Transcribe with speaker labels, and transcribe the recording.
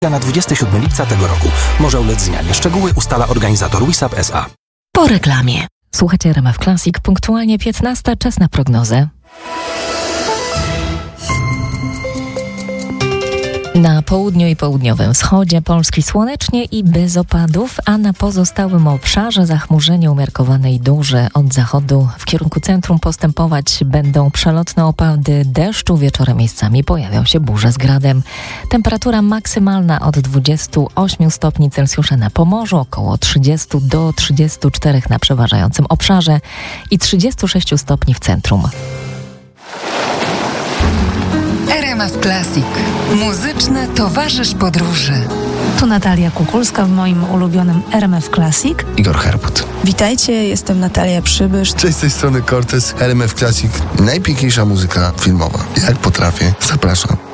Speaker 1: na 27 lipca tego roku. Może ulec zmianie. Szczegóły ustala organizator WISAP S.A.
Speaker 2: Po reklamie. Słuchajcie RMF Classic. Punktualnie 15. Czas na prognozę. Na południu i południowym wschodzie Polski słonecznie i bez opadów, a na pozostałym obszarze zachmurzenie umiarkowane i duże. Od zachodu w kierunku centrum postępować będą przelotne opady deszczu. Wieczorem miejscami pojawią się burze z gradem. Temperatura maksymalna od 28 stopni Celsjusza na Pomorzu, około 30 do 34 na przeważającym obszarze i 36 stopni w centrum.
Speaker 3: RMF Classic. Muzyczny towarzysz podróży.
Speaker 4: Tu Natalia Kukulska w moim ulubionym RMF Classic.
Speaker 5: Igor Herbut.
Speaker 6: Witajcie, jestem Natalia Przybysz.
Speaker 7: Cześć, z tej strony Cortez. RMF Classic. Najpiękniejsza muzyka filmowa. Jak potrafię. Zapraszam.